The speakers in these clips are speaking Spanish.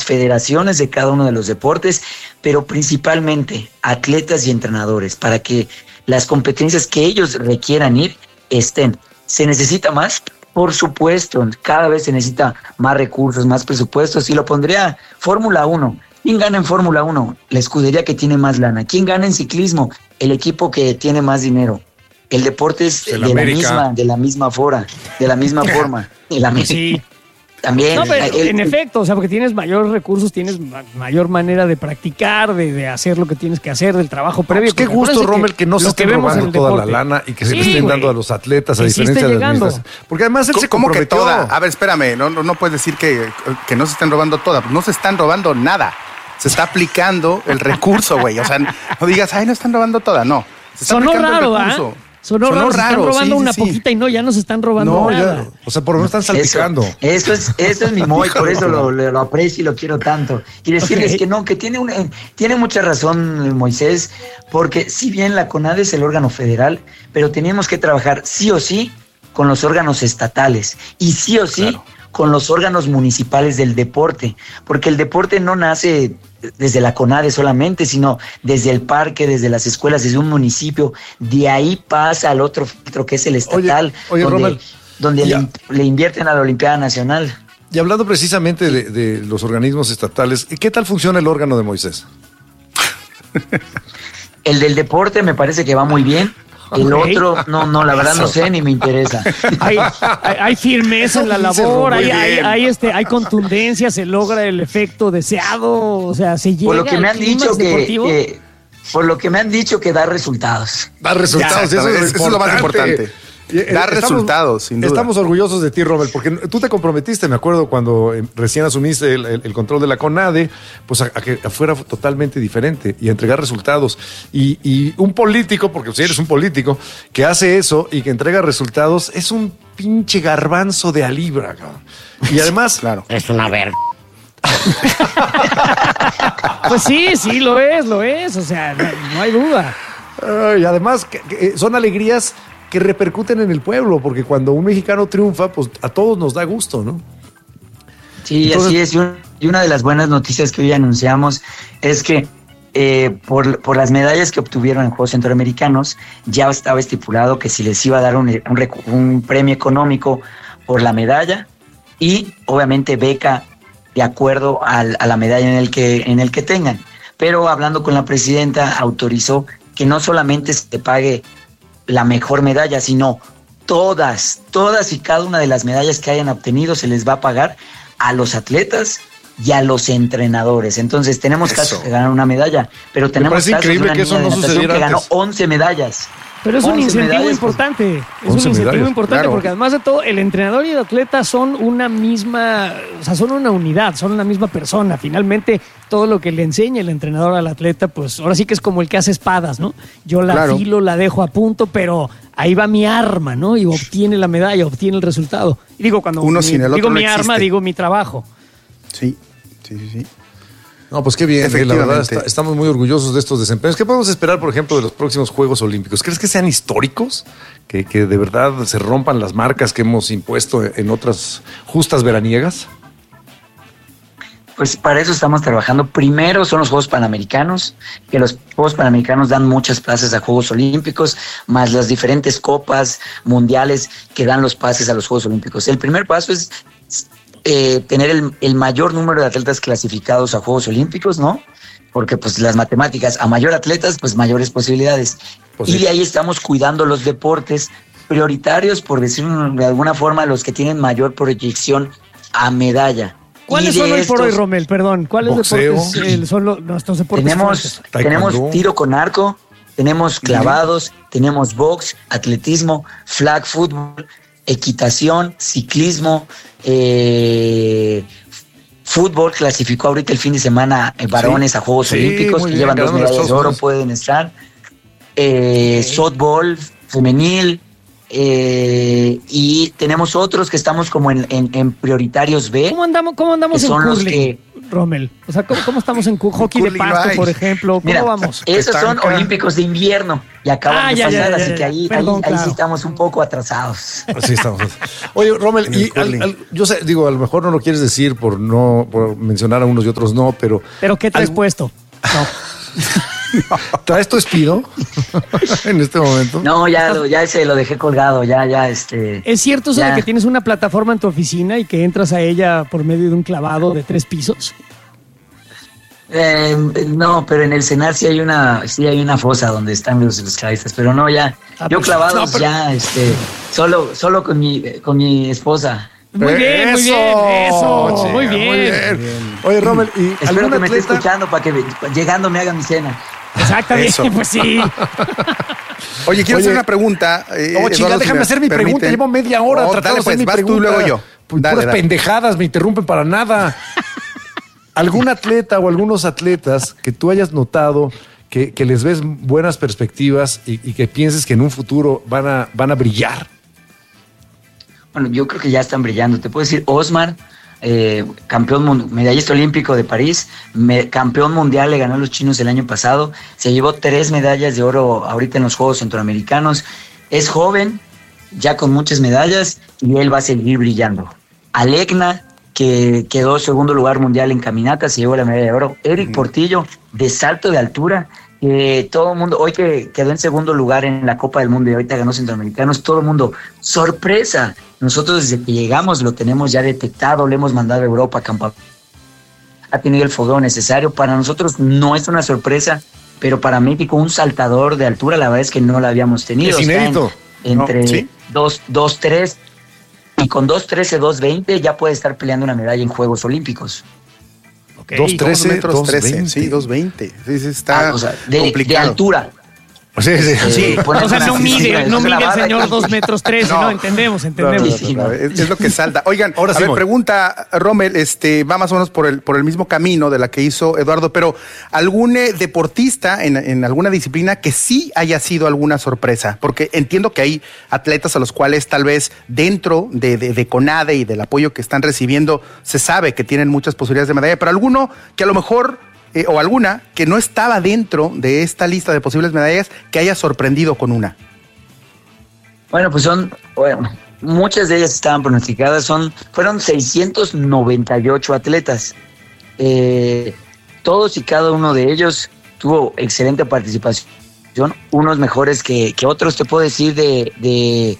federaciones de cada uno de los deportes, pero principalmente atletas y entrenadores, para que las competencias que ellos requieran ir estén. ¿Se necesita más? Por supuesto, cada vez se necesita más recursos, más presupuestos, y lo pondría Fórmula 1. ¿Quién gana en Fórmula 1? La escudería que tiene más lana. ¿Quién gana en ciclismo? El equipo que tiene más dinero. El deporte es de la misma forma. Sí. También. No, pero en efecto, o sea, porque tienes mayores recursos, tienes mayor manera de practicar, de hacer lo que tienes que hacer, del trabajo previo. Pues qué gusto, Rommel, que no se estén robando toda la lana y que se le estén dando a los atletas, a diferencia de las administraciones. Porque además él se comprometió. ¿Cómo que toda? A ver, espérame, no puedes decir que no se estén robando toda. No se están robando nada. Se está aplicando el recurso, güey. O sea, no digas, no están robando toda. No. Se está Sonó aplicando raro, el recurso. Sonó raro, se están robando una poquita y ya no se están robando nada. O sea, por lo menos están salpicando. Eso es mi Moy, por eso lo aprecio y lo quiero tanto. Y decirles que tiene mucha razón Moisés, porque si bien la CONADE es el órgano federal, pero tenemos que trabajar sí o sí con los órganos estatales y sí o sí con los órganos municipales del deporte, porque el deporte no nace desde la CONADE solamente, sino desde el parque, desde las escuelas, desde un municipio, de ahí pasa al otro filtro que es el estatal, donde le invierten a la Olimpiada Nacional. Y hablando precisamente de los organismos estatales, ¿qué tal funciona el órgano de Moisés? El del deporte me parece que va muy bien. El otro, no, la verdad no sé, ni me interesa. Hay firmeza en la labor, hay contundencia, se logra el efecto deseado, o sea, se llega. Por lo que me han dicho que da resultados. Da resultados, eso es lo más importante. Dar resultados, sin duda. Estamos orgullosos de ti, Robert, porque tú te comprometiste, me acuerdo, cuando recién asumiste el control de la CONADE, pues a que fuera totalmente diferente y a entregar resultados. Y un político, porque si eres un político, que hace eso y que entrega resultados, es un pinche garbanzo de a libra, cabrón. Y además... Claro. Es una verga. Pues sí, lo es, o sea, no hay duda. Y además, son alegrías que repercuten en el pueblo, porque cuando un mexicano triunfa, pues a todos nos da gusto, ¿no? Sí, entonces, así es. Y una de las buenas noticias que hoy anunciamos es que por las medallas que obtuvieron en Juegos Centroamericanos, ya estaba estipulado que si les iba a dar un premio económico por la medalla y obviamente beca de acuerdo a la medalla en el que tengan. Pero hablando con la presidenta, autorizó que no solamente se pague la mejor medalla, sino todas y cada una de las medallas que hayan obtenido se les va a pagar a los atletas y a los entrenadores. Entonces tenemos casos que ganan una medalla, pero tenemos casos de una niña de natación que ganó 11 medallas. Pero es un incentivo importante, claro. Porque además de todo, el entrenador y el atleta son una misma, o sea, son una unidad, son una misma persona. Finalmente, todo lo que le enseña el entrenador al atleta, pues ahora sí que es como el que hace espadas, ¿no? Yo la filo, la dejo a punto, pero ahí va mi arma, ¿no? Y obtiene la medalla, obtiene el resultado. Y digo, cuando digo mi arma, digo mi trabajo. Sí. No, pues qué bien, la verdad estamos muy orgullosos de estos desempeños. ¿Qué podemos esperar, por ejemplo, de los próximos Juegos Olímpicos? ¿Crees que sean históricos? ¿Que de verdad se rompan las marcas que hemos impuesto en otras justas veraniegas? Pues para eso estamos trabajando. Primero son los Juegos Panamericanos, que los Juegos Panamericanos dan muchas plazas a Juegos Olímpicos, más las diferentes copas mundiales que dan los pases a los Juegos Olímpicos. El primer paso es tener el mayor número de atletas clasificados a Juegos Olímpicos, ¿no? Porque pues las matemáticas, a mayor atletas, pues mayores posibilidades. Pues y de ahí estamos cuidando los deportes prioritarios, por decirlo de alguna forma, los que tienen mayor proyección a medalla. ¿Cuáles son hoy por hoy, Rommel? Perdón, ¿cuáles deportes son nuestros deportes? Tenemos tiro con arco, tenemos clavados, tenemos box, atletismo, flag football, equitación, ciclismo, fútbol. Clasificó ahorita el fin de semana varones a Juegos Olímpicos, que llevan 2 medallas de oro, pueden estar. Softball femenil, y tenemos otros que estamos como en prioritarios B. ¿Cómo andamos en curling? Rommel? O sea, ¿cómo estamos en hockey de Curling no pasto, hay. por ejemplo? ¿Cómo Mira, vamos? esos son Estanca. olímpicos de invierno y acaban de pasar, así que ahí Perdón, sí claro. estamos un poco atrasados. Así estamos. Oye, Rommel, En el y curling. yo sé, digo, a lo mejor no lo quieres decir por mencionar a unos y otros no, pero ¿Pero qué traes algo- puesto? No. ¿traes tu espido en este momento? No, ya ese lo dejé colgado, ¿Es cierto eso Ya. de que tienes una plataforma en tu oficina y que entras a ella por medio de un clavado de 3 pisos? No, pero en el cenar sí hay una fosa donde están los clavistas, pero no, ya. Ah, Yo pues, clavados no, pero- ya, solo con mi esposa. Muy bien, muy bien, eso, chica, muy bien. Oye, Rommel, ¿y Espero algún que me esté atleta? escuchando para que llegando me haga mi cena. Exactamente, Eso. pues sí. Oye, quiero Oye. hacer una pregunta. No, Eduardo, chica, si déjame me hacer mi permite. pregunta. Llevo media hora Oh, tratando dale, de hacer pues, mi vas pregunta. tú y luego yo. Puras Dale. pendejadas, me interrumpen para nada. ¿Algún atleta o algunos atletas que tú hayas notado que les ves buenas perspectivas y que pienses que en un futuro van a brillar? Bueno, yo creo que ya están brillando. Te puedo decir, Osmar, medallista olímpico de París, campeón mundial, le ganó a los chinos el año pasado, se llevó 3 medallas de oro ahorita en los Juegos Centroamericanos. Es joven, ya con muchas medallas, y él va a seguir brillando. Alegna, que quedó segundo lugar mundial en caminata, se llevó la medalla de oro. Eric Portillo, de salto de altura, todo el mundo, hoy que quedó en segundo lugar en la Copa del Mundo y ahorita ganó Centroamericanos, todo el mundo, sorpresa. Nosotros desde que llegamos lo tenemos ya detectado, le hemos mandado a Europa a campamento. Ha tenido el fogueo necesario. Para nosotros no es una sorpresa, pero para México un saltador de altura, la verdad es que no lo habíamos tenido. Es inédito. Entre No, ¿sí? 2'3" y con 2'13", 2'20" ya puede estar peleando una medalla en Juegos Olímpicos. Ok. 2'13", 2'13", 2'20". sí, 2'20". Sí, está O sea, de complicado. altura. Sí, sí. Sí. pones O sea, una- no sí, mide, es no una mide el barra señor aquí. 2'13", No. no, entendemos. Sí, sí, no. Es lo que salta. Oigan, Ahora a sí, ver, Moy. pregunta Rommel, va más o menos por el mismo camino de la que hizo Eduardo, pero ¿algún deportista en alguna disciplina que sí haya sido alguna sorpresa? Porque entiendo que hay atletas a los cuales tal vez dentro de CONADE y del apoyo que están recibiendo se sabe que tienen muchas posibilidades de medalla, pero alguno que a lo mejor o alguna que no estaba dentro de esta lista de posibles medallas que haya sorprendido con una. Bueno, pues muchas de ellas estaban pronosticadas, fueron 698 atletas. Todos y cada uno de ellos tuvo excelente participación, unos mejores que otros. Te puedo decir de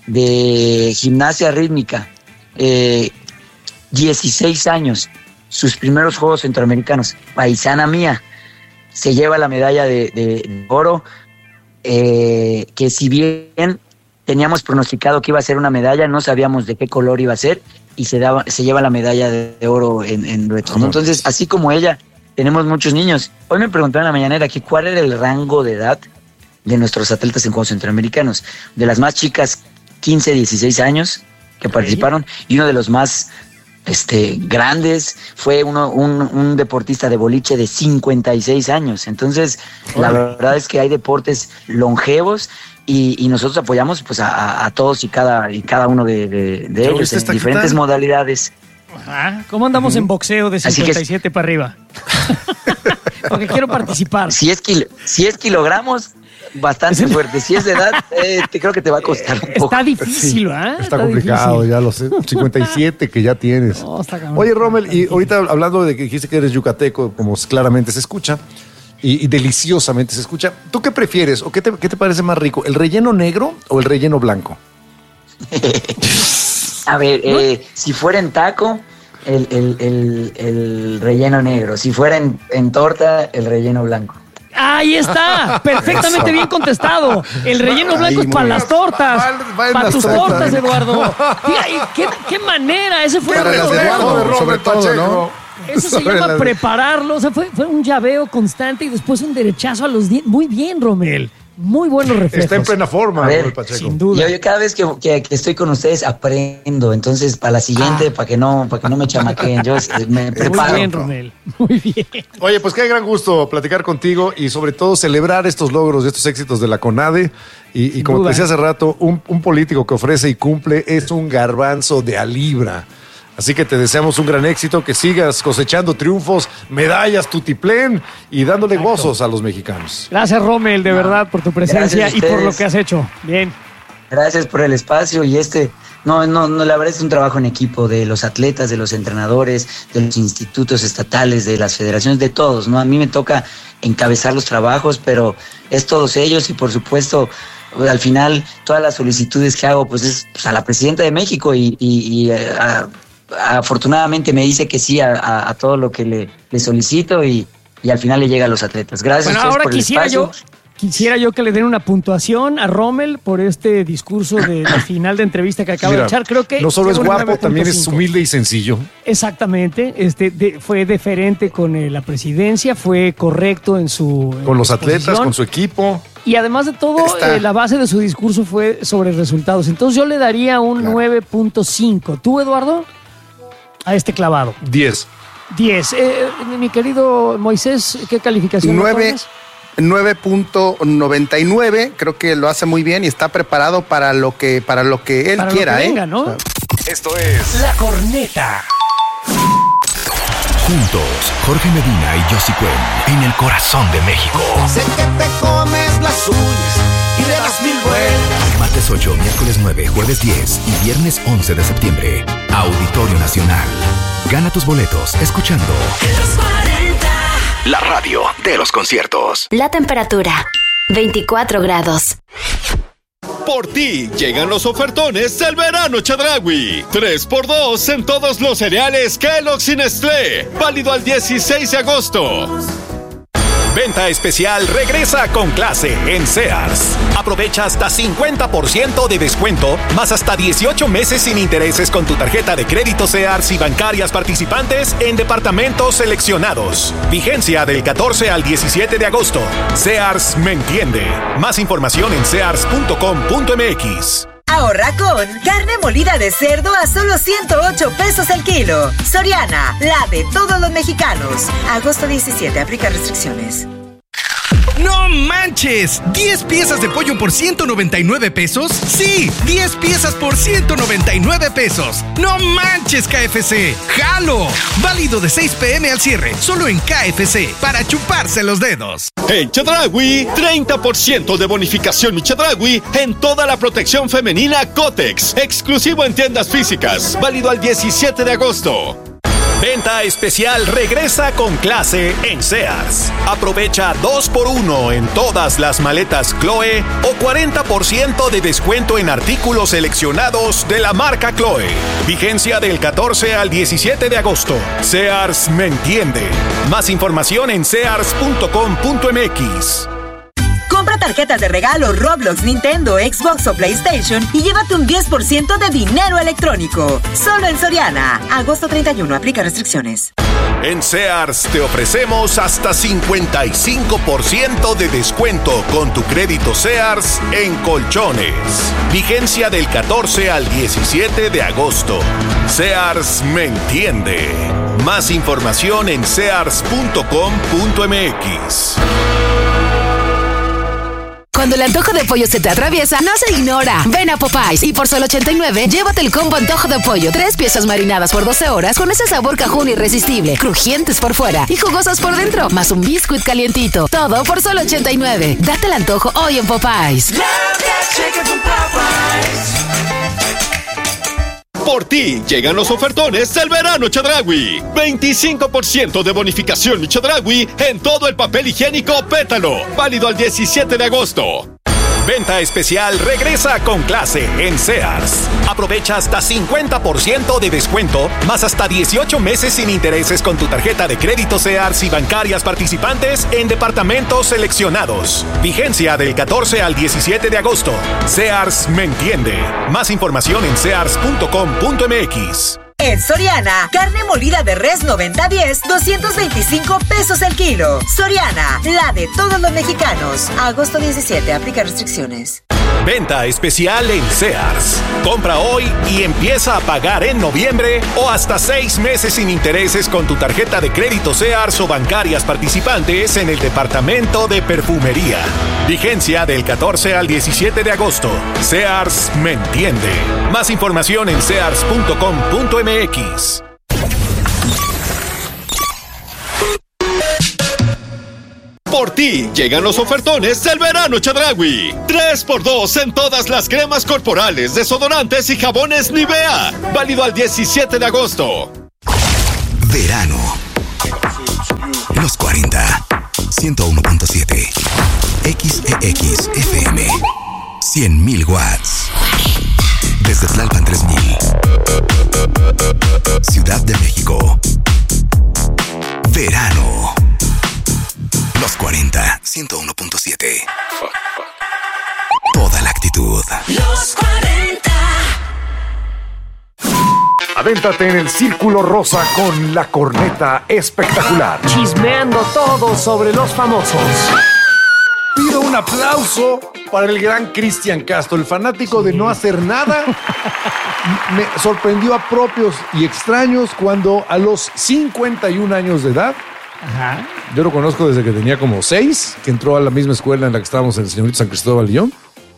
gimnasia rítmica, 16 años, sus primeros Juegos Centroamericanos, paisana mía, se lleva la medalla de oro, que si bien teníamos pronosticado que iba a ser una medalla, no sabíamos de qué color iba a ser, y se lleva la medalla de oro en retos, ¿no? Entonces, así como ella, tenemos muchos niños. Hoy me preguntaron en la mañanera que cuál era el rango de edad de nuestros atletas en Juegos Centroamericanos. De las más chicas, 15, 16 años que participaron, y uno de los más grandes fue un deportista de boliche de 56 años. Entonces, la verdad es que hay deportes longevos y nosotros apoyamos pues a todos y cada uno de ellos en diferentes modalidades. Ajá. ¿Cómo andamos en boxeo de Así que 57 para arriba? Porque quiero participar. Si es kilogramos, bastante fuerte. Si es de edad, creo que te va a costar un poco. Está difícil, ¿eh? Está complicado, difícil. ya lo sé. 57 que ya tienes. No, está cabrón. Oye, Rommel, y ahorita hablando de que dijiste que eres yucateco, como claramente se escucha, y deliciosamente se escucha, ¿tú qué prefieres o qué te parece más rico, el relleno negro o el relleno blanco? A ver, si fuera en taco, el relleno negro. Si fuera en torta, el relleno blanco. Ahí está, perfectamente bien contestado. El relleno Ahí, blanco es muy para bien. las tortas. Va en Para las tus tortas. tortas, Eduardo. Fíjate, ¿qué manera? Ese fue Para el las de reto. Eduardo, sobre todo, ¿no? Eso se Sobre llama las- prepararlo. O sea, fue un llaveo constante y después un derechazo a los dientes. Muy bien, Rommel. Muy buenos reflejos. Está en plena forma, A ver, Rommel Pacheco. Sin duda. Yo cada vez que estoy con ustedes aprendo. Entonces, para la siguiente, para que no me chamaquen, yo me preparo. Muy bien, Rommel. Muy bien. Oye, pues qué gran gusto platicar contigo y sobre todo celebrar estos logros y estos éxitos de la CONADE. Y como te duda. decía hace rato, un político que ofrece y cumple es un garbanzo de a libra. Así que te deseamos un gran éxito, que sigas cosechando triunfos, medallas, tutiplén y dándole gozos a los mexicanos. Gracias, Rommel, de verdad, por tu presencia y por lo que has hecho. Bien. Gracias por el espacio y No, la verdad es un trabajo en equipo de los atletas, de los entrenadores, de los institutos estatales, de las federaciones, de todos, ¿no? A mí me toca encabezar los trabajos, pero es todos ellos y por supuesto, al final, todas las solicitudes que hago, pues es a la presidenta de México y afortunadamente me dice que sí a todo lo que le solicito y al final le llega a los atletas. Gracias a ustedes por el espacio. Quisiera yo que le den una puntuación a Rommel por este discurso de final de entrevista que acaba de echar. Creo que no solo es guapo, también es humilde y sencillo. Exactamente. Fue deferente con la presidencia, fue correcto en su con los atletas, con su equipo. Y además de todo, la base de su discurso fue sobre resultados. Entonces yo le daría un 9.5. ¿Tú, Eduardo? A este clavado. 10. Mi querido Moisés, ¿qué calificación? 9.99, creo que lo hace muy bien y está preparado para lo que él quiera, lo que venga, ¿no? O sea, esto es La Corneta. Juntos, Jorge Medina y Yossi Cuen en el corazón de México. Sé que te comes las uñas y le das 1000 vueltas. Martes 8, miércoles 9, jueves 10 y viernes 11 de septiembre. Auditorio Nacional. Gana tus boletos escuchando la radio de los conciertos. La temperatura, 24 grados. Por ti llegan los ofertones del verano Chedraui. 3x2 en todos los cereales Kellogg's y Nestlé. Válido al 16 de agosto. Venta especial regresa con clase en Sears. Aprovecha hasta 50% de descuento, más hasta 18 meses sin intereses con tu tarjeta de crédito Sears y bancarias participantes en departamentos seleccionados. Vigencia del 14 al 17 de agosto. Sears me entiende. Más información en sears.com.mx. Ahorra con carne molida de cerdo a solo 108 pesos el kilo. Soriana, la de todos los mexicanos. Agosto 17, aplica restricciones. ¡No manches! ¿10 piezas de pollo por 199 pesos? ¡Sí! 10 piezas por 199 pesos. ¡No manches, KFC! ¡Jalo! Válido de 6 p.m. al cierre, solo en KFC, para chuparse los dedos. En Chedraui, 30% de bonificación Mi Chedraui en toda la protección femenina Kotex. Exclusivo en tiendas físicas. Válido al 17 de agosto. Venta especial regresa con clase en Sears. Aprovecha 2x1 en todas las maletas Chloe o 40% de descuento en artículos seleccionados de la marca Chloe. Vigencia del 14 al 17 de agosto. Sears me entiende. Más información en sears.com.mx. Compra tarjetas de regalo Roblox, Nintendo, Xbox o PlayStation y llévate un 10% de dinero electrónico. Solo en Soriana. Agosto 31. Aplica restricciones. En Sears te ofrecemos hasta 55% de descuento con tu crédito Sears en colchones. Vigencia del 14 al 17 de agosto. Sears me entiende. Más información en sears.com.mx. Cuando el antojo de pollo se te atraviesa, no se ignora. Ven a Popeyes y por solo 89, llévate el combo antojo de pollo. 3 piezas marinadas por 12 horas con ese sabor cajún irresistible, crujientes por fuera y jugosas por dentro, más un biscuit calientito. Todo por solo 89. Date el antojo hoy en Popeyes. Por ti llegan los ofertones del verano Chedraui. 25% de bonificación Mi Chedraui en todo el papel higiénico Pétalo. Válido al 17 de agosto. Venta especial regresa con clase en Sears. Aprovecha hasta 50% de descuento, más hasta 18 meses sin intereses con tu tarjeta de crédito Sears y bancarias participantes en departamentos seleccionados. Vigencia del 14 al 17 de agosto. Sears me entiende. Más información en sears.com.mx. En Soriana, carne molida de res 90-10, 225 pesos el kilo. Soriana, la de todos los mexicanos. Agosto 17, aplica restricciones. Venta especial en Sears. Compra hoy y empieza a pagar en noviembre o hasta 6 meses sin intereses con tu tarjeta de crédito Sears o bancarias participantes en el departamento de perfumería. Vigencia del 14 al 17 de agosto. Sears me entiende. Más información en sears.com.mx. Por ti llegan los ofertones del verano Chedraui. 3x2 en todas las cremas corporales, desodorantes y jabones Nivea. Válido al 17 de agosto. Verano. Los 40. 101.7. XEX FM. 100.000 watts. Desde Tlalpan 3000. Ciudad de México. Verano. Los 40, 101.7. Toda la actitud. Los 40. Avéntate en el Círculo Rosa con la corneta espectacular. Chismeando todo sobre los famosos. Pido un aplauso para el gran Cristian Castro, el fanático de no hacer nada. Me sorprendió a propios y extraños cuando a los 51 años de edad, Ajá. yo lo conozco desde que tenía como 6, que entró a la misma escuela en la que estábamos en el Señorito San Cristóbal y yo.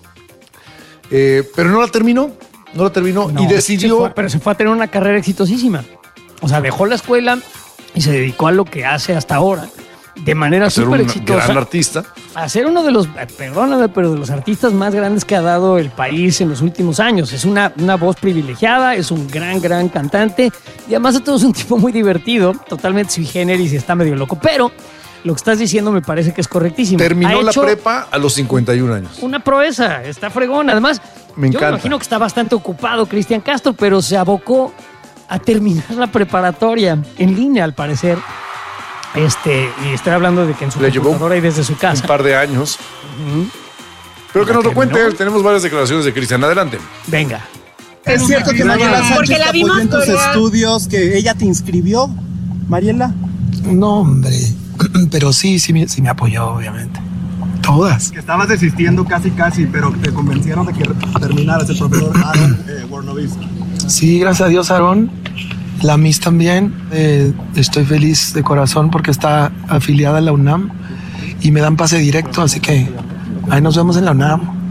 Pero no la terminó y decidió... Pero se fue a tener una carrera exitosísima. O sea, dejó la escuela y se dedicó a lo que hace hasta ahora. De manera súper exitosa. Gran artista. A ser uno de los, perdóname, pero de los artistas más grandes que ha dado el país en los últimos años. Es una voz privilegiada, es un gran cantante y además de todo es un tipo muy divertido, totalmente sui generis y está medio loco. Pero lo que estás diciendo me parece que es correctísimo. Terminó la prepa a los 51 años. Una proeza, está fregón. Además, me encanta. Yo me imagino que está bastante ocupado Cristian Castro, pero se abocó a terminar la preparatoria en línea, al parecer. Y estoy hablando de que en su computadora y desde su casa. Un par de años. Pero que nos lo cuente él. Tenemos varias declaraciones de Cristian. Adelante. Venga. ¿Es cierto que Mariela Sánchez te apoyó en tus estudios, que ella te inscribió, Mariela? No, hombre. Pero sí me apoyó, obviamente. Todas. Que estabas desistiendo casi, pero te convencieron de que terminaras, el profesor Aaron Warnovis. Sí, gracias a Dios, Aaron. La Miss también. Estoy feliz de corazón porque está afiliada a la UNAM y me dan pase directo, así que ahí nos vemos en la UNAM.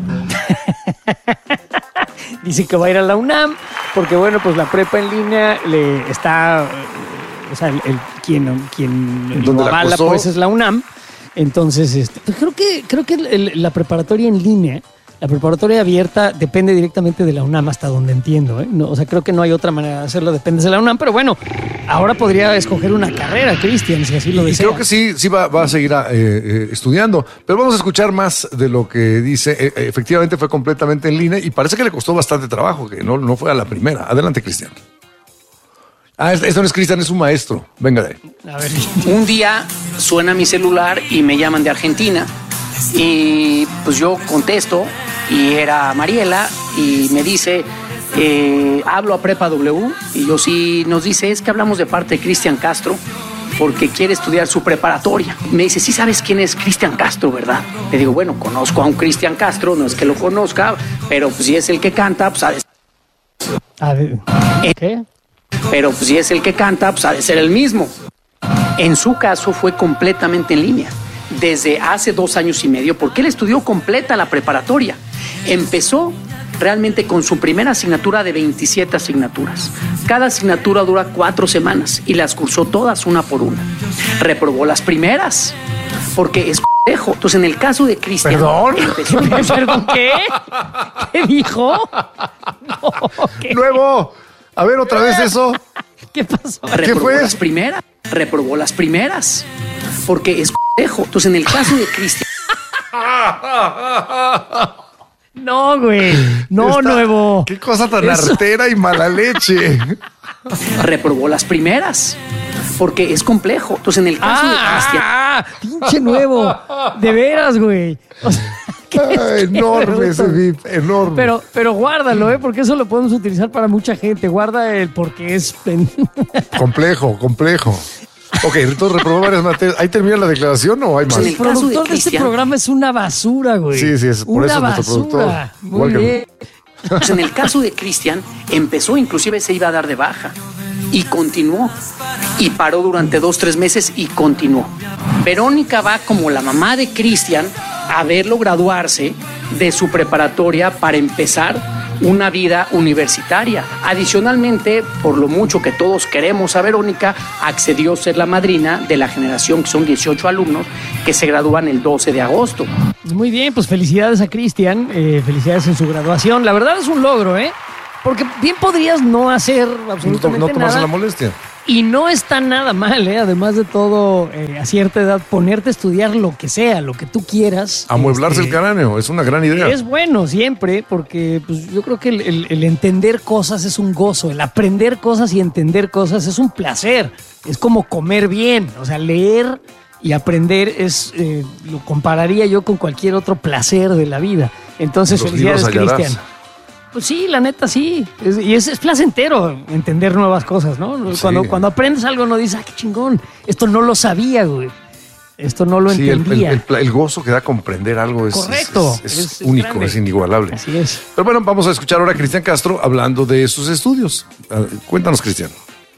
Dice que va a ir a la UNAM porque, bueno, pues la prepa en línea le está... O sea, quien lo avala pues es la UNAM. Entonces, creo que la preparatoria en línea, la preparatoria abierta depende directamente de la UNAM, hasta donde entiendo, ¿eh? No, o sea, creo que no hay otra manera de hacerlo, depende de la UNAM, pero bueno, ahora podría escoger una carrera, Cristian, si así lo desea. Creo que sí va a seguir estudiando, pero vamos a escuchar más de lo que dice. Efectivamente fue completamente en línea y parece que le costó bastante trabajo, que no fue a la primera. Adelante, Cristian. Esto no es Cristian, es un maestro. Venga de ahí. A ver. Un día suena mi celular y me llaman de Argentina. Y pues yo contesto y era Mariela y me dice, hablo a Prepa W. Y yo sí, nos dice, es que hablamos de parte de Cristian Castro porque quiere estudiar su preparatoria. Me dice, sí sabes quién es Cristian Castro, ¿verdad? Le digo, bueno, conozco a un Cristian Castro, no es que lo conozca, pero pues si es el que canta, pues sabes. A ver, ¿qué? Pero pues si es el que canta, pues ha de ser el mismo. En su caso fue completamente en línea, desde hace 2 años y medio, porque él estudió completa la preparatoria. Empezó realmente con su primera asignatura de 27 asignaturas. Cada asignatura dura 4 semanas y las cursó todas una por una. Reprobó las primeras, porque es pendejo. Entonces, en el caso de Cristian... ¿Perdón? ¿Perdón qué? ¿Qué dijo? No, ¿qué? Luego... A ver, otra vez eso. ¿Qué pasó? Reprobó las primeras. Reprobó las primeras. Porque es pendejo. Entonces, en el caso de Cristian... No, güey. No, nuevo. Qué cosa tan artera y mala leche. Reprobó las primeras. Porque es complejo. Entonces, en el caso de Cristian... Pinche nuevo. De veras, güey. O sea, enorme ese VIP, enorme. Pero guárdalo, porque eso lo podemos utilizar para mucha gente. Guarda el porque es... Complejo. Ok, entonces reprobó varias materias. ¿Ahí termina la declaración o hay más? El productor de este programa es una basura, güey. Sí, es por eso es nuestro productor. Muy bien. Pues en el caso de Cristian, empezó, inclusive se iba a dar de baja. Y continuó. Y paró durante 2-3 meses y continuó. Verónica va como la mamá de Cristian a verlo graduarse de su preparatoria para empezar una vida universitaria. Adicionalmente, por lo mucho que todos queremos a Verónica, accedió a ser la madrina de la generación, que son 18 alumnos, que se gradúan el 12 de agosto. Muy bien, pues felicidades a Cristian, felicidades en su graduación. La verdad es un logro, ¿eh? Porque bien podrías no hacer absolutamente no tomarse nada. la molestia. Y no está nada mal, ¿eh? Además de todo, a cierta edad, ponerte a estudiar lo que sea, lo que tú quieras. Amueblarse el cráneo, es una gran idea. Es bueno siempre, porque pues, yo creo que el entender cosas es un gozo, el aprender cosas y entender cosas es un placer. Es como comer bien, o sea, leer y aprender es, lo compararía yo con cualquier otro placer de la vida. Entonces, felicidades, Cristian. Pues sí, la neta sí. Es placentero entender nuevas cosas, ¿no? Sí. Cuando aprendes algo no dices, qué chingón, esto no lo sabía, güey. Esto no lo entendía. El gozo que da comprender algo es, correcto, es único, grande. es inigualable. Así es. Pero bueno, vamos a escuchar ahora a Cristian Castro hablando de sus estudios. Cuéntanos, Cristian.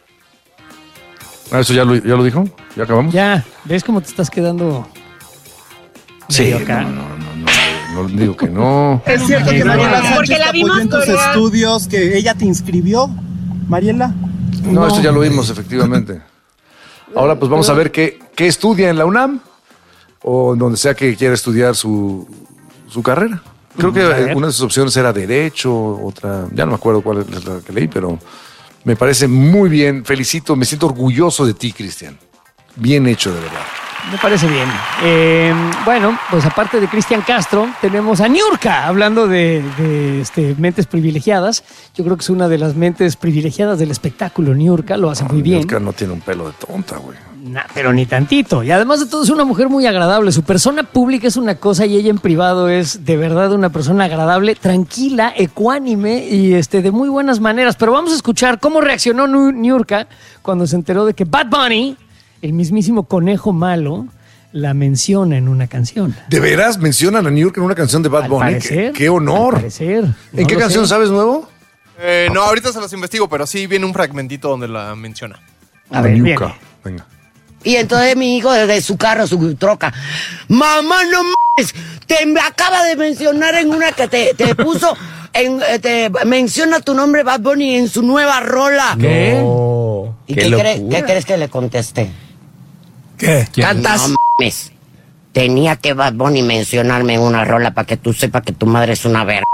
¿Eso ya lo dijo? ¿Ya acabamos? Ya, ¿ves cómo te estás quedando? Sí, acá? No digo que no. ¿Es cierto que Mariela Sánchez Porque la te apoyó vimos en tus corear. estudios, que ella te inscribió, Mariela? No, esto ya lo vimos, efectivamente. Ahora pues vamos a ver qué estudia en la UNAM o en donde sea que quiera estudiar su carrera. Creo que una de sus opciones era Derecho, otra, ya no me acuerdo cuál es la que leí, pero me parece muy bien. Felicito, me siento orgulloso de ti, Cristian. Bien hecho, de verdad. Me parece bien. Bueno, pues aparte de Cristian Castro, tenemos a Niurka, hablando de mentes privilegiadas. Yo creo que es una de las mentes privilegiadas del espectáculo. Niurka lo hace muy bien. Niurka no tiene un pelo de tonta, güey. Pero ni tantito. Y además de todo es una mujer muy agradable. Su persona pública es una cosa y ella en privado es de verdad una persona agradable, tranquila, ecuánime y de muy buenas maneras. Pero vamos a escuchar cómo reaccionó Niurka cuando se enteró de que Bad Bunny, el mismísimo conejo malo, la menciona en una canción. ¿De veras mencionan a Niurka en una canción de Bad Bunny? Parecer, ¡Qué honor! Al parecer. ¿En qué canción sabes nuevo? No, ahorita se los investigo, pero sí viene un fragmentito donde la menciona. A ver, Niurka. Venga. Y entonces mi hijo desde su carro, su troca, mamá, no mames, te acaba de mencionar en una que te puso, te menciona tu nombre Bad Bunny en su nueva rola. ¿Qué? No. ¿Y qué crees que le contesté? ¿Qué? Cantas. No mames. Tenía que Bad Bunny mencionarme en una rola para que tú sepas que tu madre es una verga.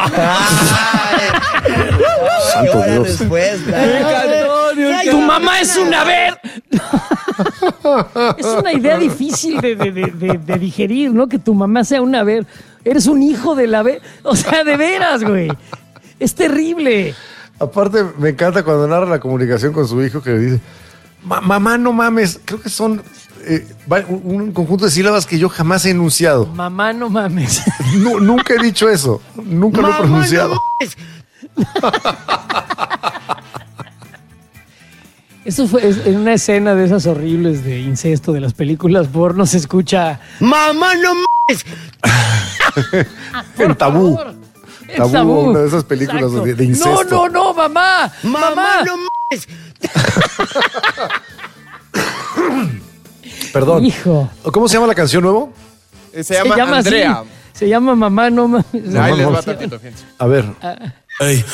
Santo Dios. Tu mamá es una ver. Es una idea difícil de digerir, ¿no? Que tu mamá sea una ver. Eres un hijo de la ver. O sea, de veras, güey. Es terrible. Aparte, me encanta cuando narra la comunicación con su hijo que le dice, mamá, no mames. Creo que son un conjunto de sílabas que yo jamás he enunciado. Mamá, no mames. No, nunca he dicho eso. Nunca lo he pronunciado. No Esto fue en una escena de esas horribles de incesto de las películas porno. Se escucha mamá, no mames. En Tabú. Tabú, una de esas películas de incesto. No, mamá. Mamá, no mames. Perdón. Hijo. ¿Cómo se llama la canción nuevo? Se llama Andrea. Así. Se llama Mamá, no mames. Ahí les va tantito, fíjense. A ver. Ey,